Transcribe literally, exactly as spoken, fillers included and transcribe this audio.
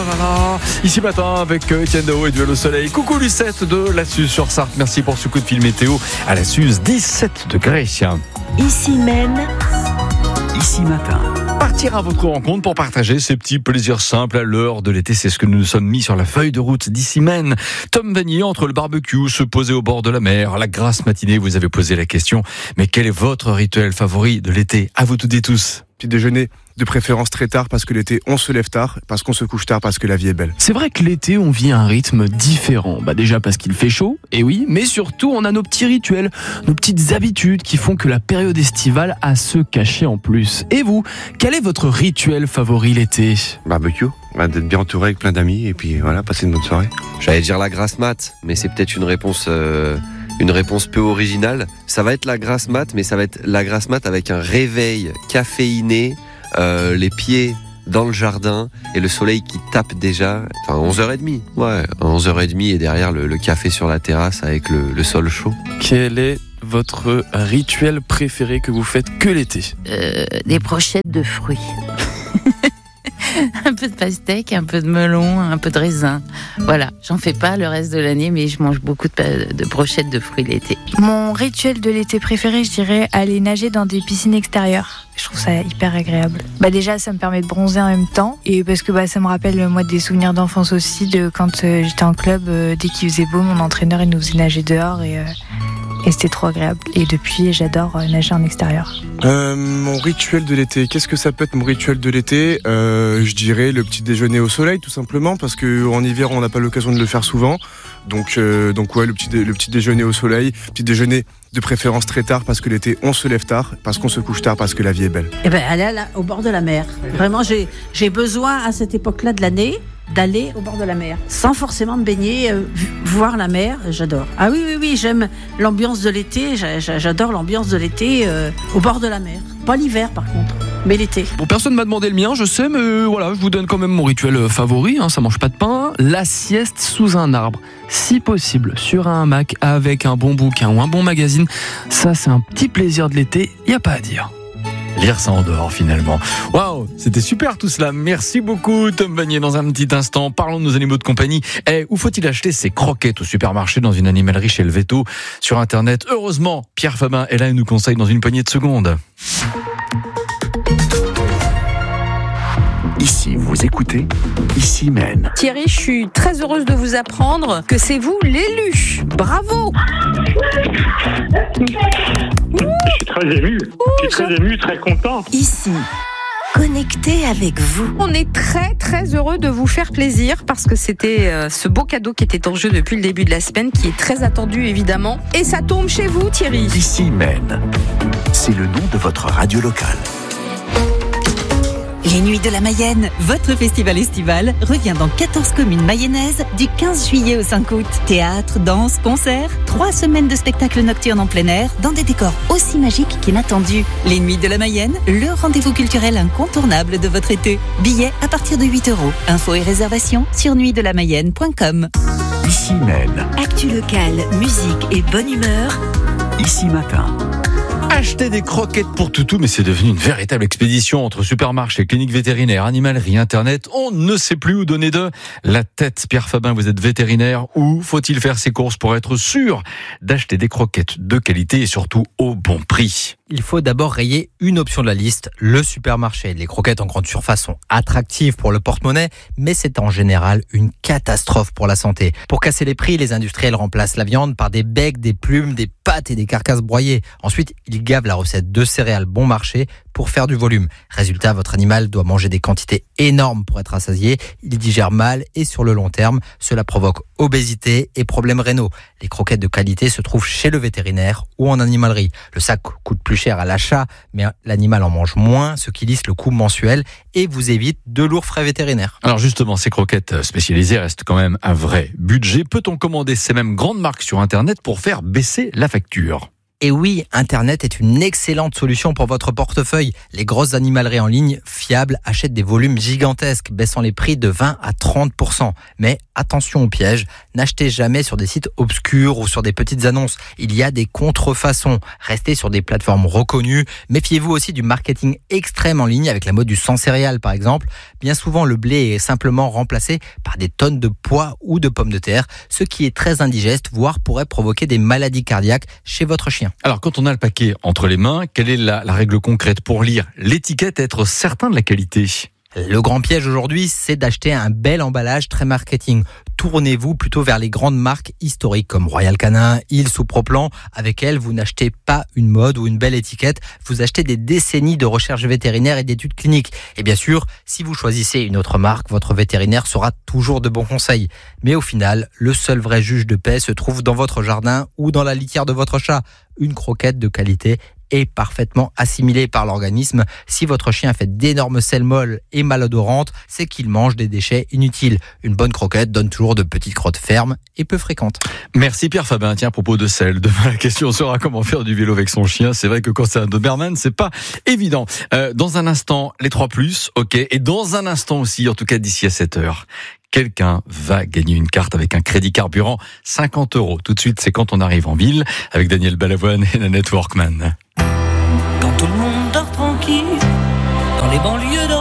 là là. Ici matin avec Etienne Dao et Duel au soleil. Coucou Lucette de la Suze sur Sarthe. Merci pour ce coup de fil météo à la Suze. dix-sept degrés. Ici Maine. Ici matin. Partir à votre rencontre pour partager ces petits plaisirs simples à l'heure de l'été, c'est ce que nous nous sommes mis sur la feuille de route d'ici Maine. Tom Vanier, entre le barbecue, se poser au bord de la mer, la grasse matinée, vous avez posé la question. Mais quel est votre rituel favori de l'été? À vous toutes et tous. Petit déjeuner, de préférence très tard parce que l'été on se lève tard, parce qu'on se couche tard, parce que la vie est belle. C'est vrai que l'été on vit à un rythme différent. Bah déjà parce qu'il fait chaud, et oui, mais surtout on a nos petits rituels, nos petites habitudes qui font que la période estivale a se cacher en plus. Et vous, quel est votre rituel favori l'été? Barbecue, bah, d'être bien entouré avec plein d'amis et puis voilà, passer une bonne soirée. J'allais dire la grasse mat, mais c'est peut-être une réponse... Euh... Une réponse peu originale. Ça va être la grasse mat, mais ça va être la grasse mat avec un réveil caféiné, euh, les pieds dans le jardin et le soleil qui tape déjà. Enfin, onze heures trente. Ouais, onze heures trente et derrière le, le café sur la terrasse avec le, le sol chaud. Quel est votre rituel préféré que vous faites que l'été? euh, Des brochettes de fruits. Un peu de pastèque, un peu de melon, un peu de raisin. Voilà, j'en fais pas le reste de l'année, mais je mange beaucoup de, de brochettes de fruits l'été. Mon rituel de l'été préféré, je dirais aller nager dans des piscines extérieures. Je trouve ça hyper agréable. Bah déjà, ça me permet de bronzer en même temps, et parce que bah ça me rappelle moi des souvenirs d'enfance aussi, de quand euh, j'étais en club, euh, dès qu'il faisait beau, mon entraîneur il nous faisait nager dehors et euh, Et c'était trop agréable. Et depuis, j'adore nager en extérieur. Euh, mon rituel de l'été, qu'est-ce que ça peut être mon rituel de l'été? euh, Je dirais le petit déjeuner au soleil, tout simplement, parce qu'en hiver, on n'a pas l'occasion de le faire souvent. Donc, euh, donc ouais, le petit, dé- le petit déjeuner au soleil, petit déjeuner de préférence très tard, parce que l'été, on se lève tard, parce qu'on se couche tard, parce que la vie est belle. Eh ben, aller à la- au bord de la mer. Vraiment, j'ai, j'ai besoin à cette époque-là de l'année d'aller au bord de la mer, sans forcément me baigner, euh, voir la mer, j'adore. Ah oui, oui, oui, j'aime l'ambiance de l'été, j'a- j'a- j'adore l'ambiance de l'été euh, au bord de la mer. Pas l'hiver par contre, mais l'été. Bon, personne m'a demandé le mien, je sais, mais voilà, je vous donne quand même mon rituel favori, hein, ça mange pas de pain, la sieste sous un arbre. Si possible, sur un hamac, avec un bon bouquin ou un bon magazine, ça c'est un petit plaisir de l'été, y a pas à dire. Lire ça en dehors finalement. Waouh, c'était super tout cela. Merci beaucoup Tom Vanier. Dans un petit instant, parlons de nos animaux de compagnie. Eh, où faut-il acheter ces croquettes au supermarché, dans une animalerie chez le Veto, sur internet? Heureusement, Pierre Fabin est là et nous conseille dans une poignée de secondes. Ici, vous écoutez Ici Maine. Thierry, je suis très heureuse de vous apprendre que c'est vous l'élu. Bravo. Je suis très ému, je suis très ému, très content. Ici, connecté avec vous. On est très très heureux de vous faire plaisir parce que c'était euh, ce beau cadeau qui était en jeu depuis le début de la semaine, qui est très attendu évidemment. Et ça tombe chez vous Thierry. Ici Maine. C'est le nom de votre radio locale. Les Nuits de la Mayenne, votre festival estival, revient dans quatorze communes mayennaises du quinze juillet au cinq août. Théâtre, danse, concerts, trois semaines de spectacles nocturnes en plein air, dans des décors aussi magiques qu'inattendus. Les Nuits de la Mayenne, le rendez-vous culturel incontournable de votre été. Billets à partir de huit euros. Infos et réservations sur nuit de la mayenne point com. Ici Maine. Actu locale, musique et bonne humeur. Ici matin. Acheter des croquettes pour toutou, mais c'est devenu une véritable expédition entre supermarchés, cliniques vétérinaires, animaleries, internet. On ne sait plus où donner de la tête. Pierre Fabin, vous êtes vétérinaire. Où faut-il faire ses courses pour être sûr d'acheter des croquettes de qualité et surtout au bon prix? Il faut d'abord rayer une option de la liste, le supermarché. Les croquettes en grande surface sont attractives pour le porte-monnaie, mais c'est en général une catastrophe pour la santé. Pour casser les prix, les industriels remplacent la viande par des becs, des plumes, des pâtes et des carcasses broyées. Ensuite, ils gavent la recette de céréales bon marché pour faire du volume. Résultat, votre animal doit manger des quantités énormes pour être rassasié. Il digère mal et sur le long terme, cela provoque obésité et problèmes rénaux. Les croquettes de qualité se trouvent chez le vétérinaire ou en animalerie. Le sac coûte plus cher à l'achat, mais l'animal en mange moins, ce qui lisse le coût mensuel et vous évite de lourds frais vétérinaires. Alors justement, ces croquettes spécialisées restent quand même un vrai budget. Peut-on commander ces mêmes grandes marques sur Internet pour faire baisser la facture ? Et oui, Internet est une excellente solution pour votre portefeuille. Les grosses animaleries en ligne fiables achètent des volumes gigantesques, baissant les prix de vingt à trente pour cent. Mais attention au piège, n'achetez jamais sur des sites obscurs ou sur des petites annonces. Il y a des contrefaçons. Restez sur des plateformes reconnues. Méfiez-vous aussi du marketing extrême en ligne avec la mode du sans céréales par exemple. Bien souvent, le blé est simplement remplacé par des tonnes de pois ou de pommes de terre, ce qui est très indigeste, voire pourrait provoquer des maladies cardiaques chez votre chien. Alors, quand on a le paquet entre les mains, quelle est la, la règle concrète pour lire l'étiquette et être certain de la qualité ? Le grand piège aujourd'hui, c'est d'acheter un bel emballage très marketing. Tournez-vous plutôt vers les grandes marques historiques comme Royal Canin, Hills ou Proplan. Avec elles, vous n'achetez pas une mode ou une belle étiquette, vous achetez des décennies de recherche vétérinaire et d'études cliniques. Et bien sûr, si vous choisissez une autre marque, votre vétérinaire saura toujours de bons conseils. Mais au final, le seul vrai juge de paix se trouve dans votre jardin ou dans la litière de votre chat. Une croquette de qualité est parfaitement assimilée par l'organisme. Si votre chien fait d'énormes selles molles et malodorantes, c'est qu'il mange des déchets inutiles. Une bonne croquette donne toujours de petites crottes fermes et peu fréquentes. Merci Pierre Fabin. Tiens, à propos de sel, demain la question sera comment faire du vélo avec son chien. C'est vrai que quand c'est un Doberman, c'est pas évident. Euh, dans un instant, les trois plus, ok. Et dans un instant aussi, en tout cas d'ici à sept heures, quelqu'un va gagner une carte avec un crédit carburant cinquante euros. Tout de suite, c'est quand on arrive en ville avec Daniel Balavoine et Nanette Workman. Quand tout le monde dort tranquille, dans les banlieues